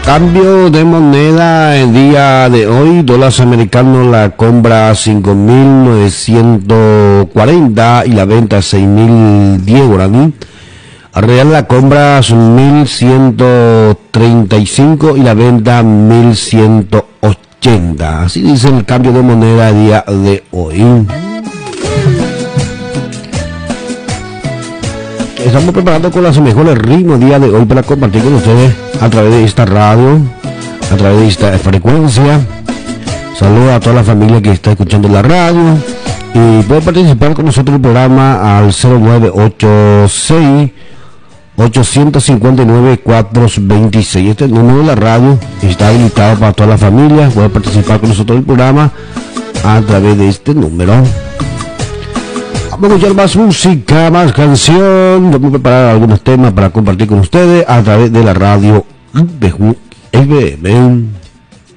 Cambio de moneda el día de hoy, dólar americano la compra a 5.940 y la venta a 6.010 guaraní. Real la compra a 1.135 y la venta a 1.180. Así dice el cambio de moneda el día de hoy. Estamos preparando con los mejores ritmos día de hoy para compartir con ustedes a través de esta radio, a través de esta frecuencia. Saludos a toda la familia que está escuchando la radio y puede participar con nosotros en el programa al 0986 859 426. Este es el número de la radio, está habilitado para toda la familia. Puede participar con nosotros en el programa a través de este número. Vamos a escuchar más música, más canción. Vamos a preparar algunos temas para compartir con ustedes a través de la radio FM.